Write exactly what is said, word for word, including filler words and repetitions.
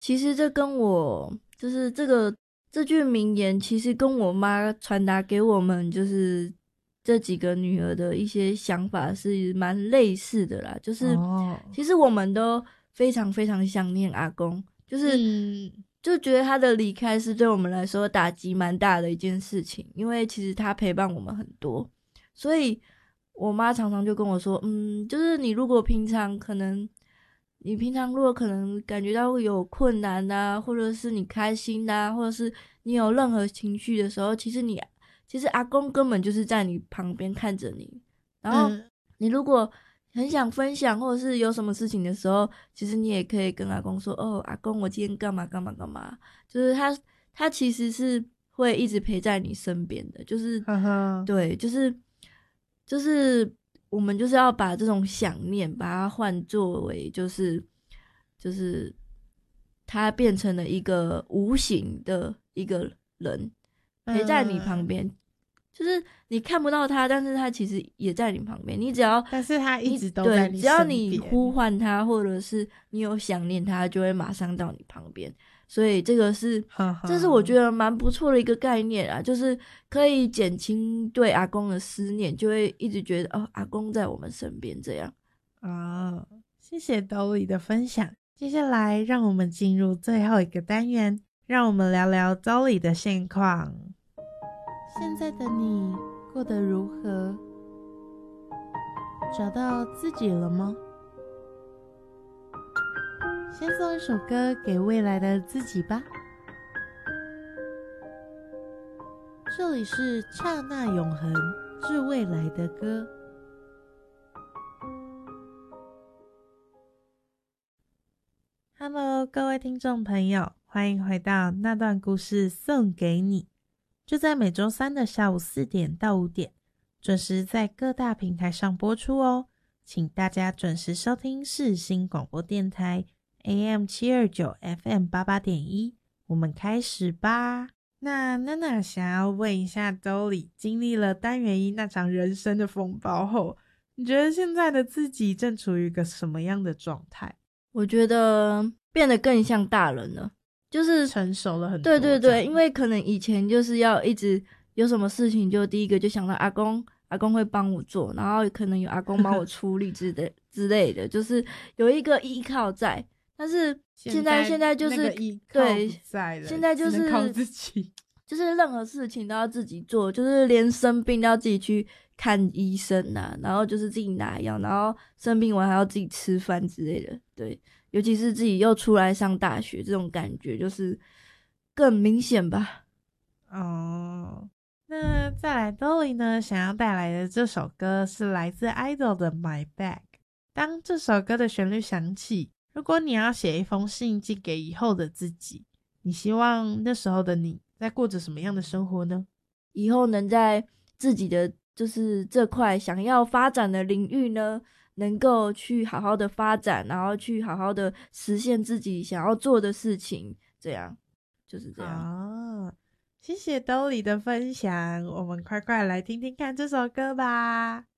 其实这跟我就是这个这句名言，其实跟我妈传达给我们就是这几个女儿的一些想法是蛮类似的啦。就是哦， 其实我们都非常非常想念阿公，就是嗯， 就觉得他的离开是对我们来说打击蛮大的一件事情，因为其实他陪伴我们很多，所以我妈常常就跟我说，嗯，就是你如果平常可能。你平常如果可能感觉到有困难啊，或者是你开心啊，或者是你有任何情绪的时候，其实你其实阿公根本就是在你旁边看着你。然后嗯， 你如果很想分享，或者是有什么事情的时候，其实你也可以跟阿公说：“哦，阿公，我今天干嘛干嘛干嘛。”就是他他其实是会一直陪在你身边的，就是呵呵， 对，就是就是我们就是要把这种想念，把它换作为就是就是他变成了一个无形的一个人陪在你旁嗯， 边，就是你看不到他，但是他其实也在你旁边。你只要但是他一你直都在对， 你只要你身边。 呼唤他，或者是你有想念他，就会马上到你旁边。所以这个是， 呵这是我觉呵， 得蛮不错的一个概念啊，就是可以减轻对阿公的思念，就会一直觉得哦，阿公在我们身边这样。 哦，谢谢 Dolly 的分享。接下来，让我们进入最后一个单元，让我们聊聊 Dolly 的现况。现在的你过得如何？找到自己了吗？先送一首歌给未来的自己吧。这里是刹那永恒，致未来的歌。Hello，各位听众朋友，欢迎回到那段故事送给你，就在每周三的下午四点到五点，准时在各大平台上播出哦。请大家准时收听世新广播电台 A M 七二九 F M 八八点一，我们开始吧。那娜娜想要问一下 Dolly， 经历了单元一那场人生的风暴后，你觉得现在的自己正处于一个什么样的状态？ 我觉得变得更像大人了，就是成熟了很多， 对对对， 这样因为可能以前就是要一直有什么事情，就第一个就想到阿公，阿公会帮我做，然后可能有阿公帮我处理之类之类的，就是有一个依靠在。但是现在现在就是那个依靠对， 不在了， 现在就只能靠是自己。 就是任何事情都要自己做，就是连生病都要自己去看医生呐、然后就是自己拿药，然后生病完还要自己吃饭之类的。对，尤其是自己又出来上大学，这种感觉就是更明显吧。 哦，那再来 Dolly 呢，想要带来的这首歌是来自 Idol 的 My Bag。当这首歌的旋律响起，如果你要写一封信寄给以后的自己，你希望那时候的你在过着什么样的生活呢？ 以后能在自己的就是这块想要发展的领域呢，能够去好好的发展，然后去好好的实现自己想要做的事情，这样就是这样。 哦，谢谢 Dolly 的分享，我们快快来听听看这首歌吧。